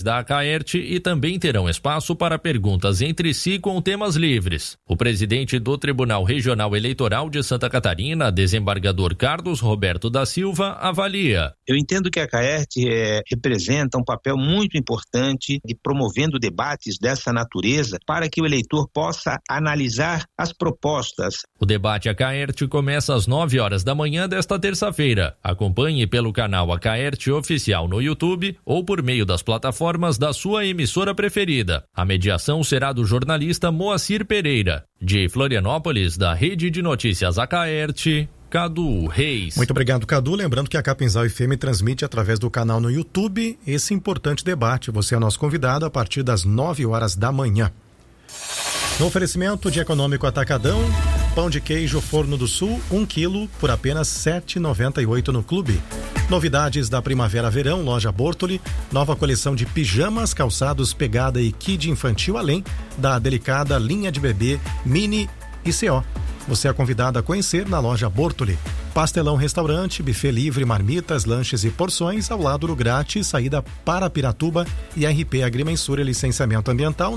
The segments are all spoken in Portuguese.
da Acaerte e também terão espaço para perguntas entre si com temas livres. O presidente do Tribunal Regional Eleitoral de Santa Catarina, desembargador Carlos Roberto da Silva, avalia. Eu entendo que a Acaerte representa um papel muito importante de promovendo debates dessa natureza para que o eleitor possa analisar as propostas. O debate Acaerte começa às 9 horas da manhã desta terça-feira. Acompanhe pelo canal Acaerte Oficial no YouTube ou por meio das plataformas da sua emissora preferida. A mediação será do jornalista Moacir Pereira. De Florianópolis, da Rede de Notícias Acaerte, Cadu Reis. Muito obrigado, Cadu. Lembrando que a Capinzal FM transmite através do canal no YouTube esse importante debate. Você é nosso convidado a partir das 9 horas da manhã. No oferecimento de Econômico Atacadão, pão de queijo Forno do Sul, 1 quilo por apenas R$ 7,98 no clube. Novidades da primavera-verão, loja Bortoli, nova coleção de pijamas, calçados, pegada e kid infantil, além da delicada linha de bebê Mini e CO. Você é convidado a conhecer na loja Bortoli. Pastelão Restaurante, buffet livre, marmitas, lanches e porções, ao lado do grátis, saída para Piratuba e RP Agrimensura e Licenciamento Ambiental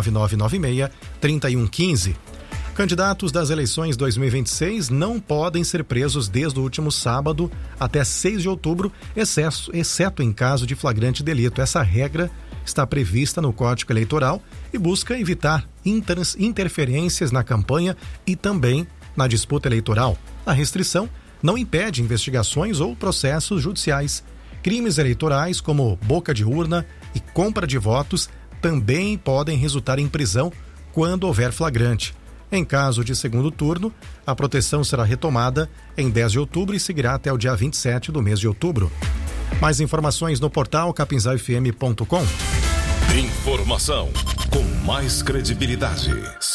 99996-3115. Candidatos das eleições 2026 não podem ser presos desde o último sábado até 6 de outubro, exceto em caso de flagrante delito. Essa regra está prevista no Código Eleitoral e busca evitar interferências na campanha e também na disputa eleitoral. A restrição não impede investigações ou processos judiciais. Crimes eleitorais como boca de urna e compra de votos também podem resultar em prisão quando houver flagrante. Em caso de segundo turno, a proteção será retomada em 10 de outubro e seguirá até o dia 27 do mês de outubro. Mais informações no portal capinzalfm.com. Informação com mais credibilidade.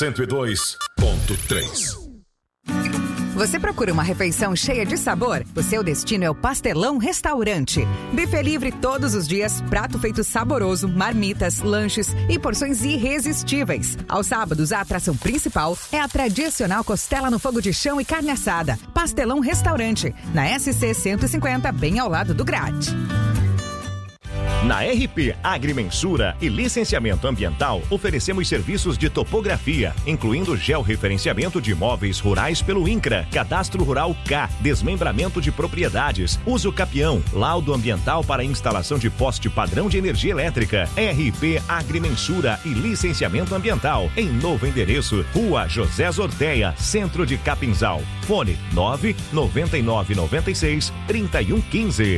102.3. Você procura uma refeição cheia de sabor? O seu destino é o Pastelão Restaurante. Buffet livre todos os dias, prato feito saboroso, marmitas, lanches e porções irresistíveis. Aos sábados, a atração principal é a tradicional costela no fogo de chão e carne assada. Pastelão Restaurante, na SC 150, bem ao lado do Grade. Na RP Agrimensura e Licenciamento Ambiental, oferecemos serviços de topografia, incluindo georreferenciamento de imóveis rurais pelo INCRA, Cadastro Rural K, desmembramento de propriedades, uso capião, laudo ambiental para instalação de poste padrão de energia elétrica. RP Agrimensura e Licenciamento Ambiental, em novo endereço, Rua José Zorteia, Centro de Capinzal. Fone 99996-3115.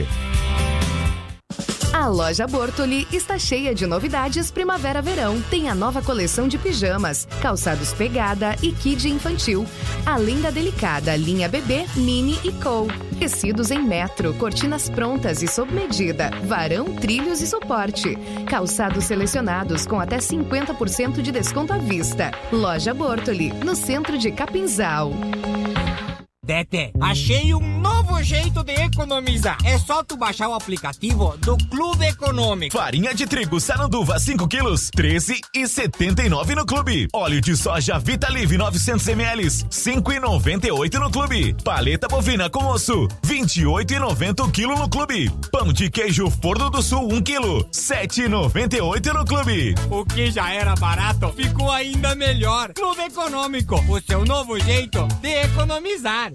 A loja Bortoli está cheia de novidades primavera-verão. Tem a nova coleção de pijamas, calçados pegada e kid infantil, além da delicada linha bebê, mini e co. Tecidos em metro, cortinas prontas e sob medida, varão, trilhos e suporte. Calçados selecionados com até 50% de desconto à vista. Loja Bortoli, no centro de Capinzal. Tete, achei um novo jeito de economizar. É só tu baixar o aplicativo do Clube Econômico. Farinha de trigo Saranduva 5 quilos, 13,79 no Clube. Óleo de soja Vitalive 900 ml, 5,98 no Clube. Paleta bovina com osso, 28,90 o quilo no Clube. Pão de queijo Forno do Sul 1 quilo, 7,98 no Clube. O que já era barato ficou ainda melhor. Clube Econômico, o seu novo jeito de economizar.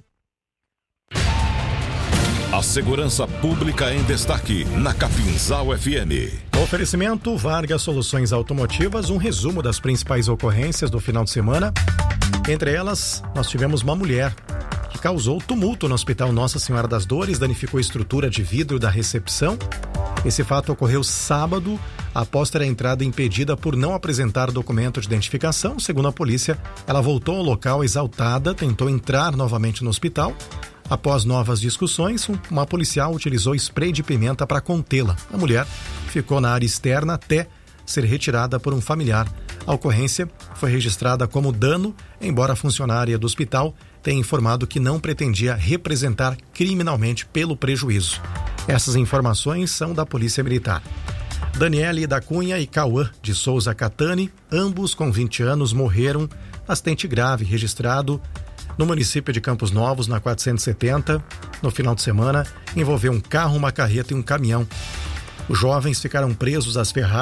A segurança pública em destaque na Capinzal FM. Oferecimento Vargas Soluções Automotivas, um resumo das principais ocorrências do final de semana. Entre elas, nós tivemos uma mulher que causou tumulto no Hospital Nossa Senhora das Dores, danificou a estrutura de vidro da recepção. Esse fato ocorreu sábado, após ter a entrada impedida por não apresentar documento de identificação. Segundo a polícia, ela voltou ao local exaltada, tentou entrar novamente no hospital. Após novas discussões, uma policial utilizou spray de pimenta para contê-la. A mulher ficou na área externa até ser retirada por um familiar. A ocorrência foi registrada como dano, embora a funcionária do hospital tenha informado que não pretendia representar criminalmente pelo prejuízo. Essas informações são da Polícia Militar. Daniele da Cunha e Cauã de Souza Catani, ambos com 20 anos, morreram no acidente grave registrado no município de Campos Novos, na 470, no final de semana. Envolveu um carro, uma carreta e um caminhão. Os jovens ficaram presos às ferragens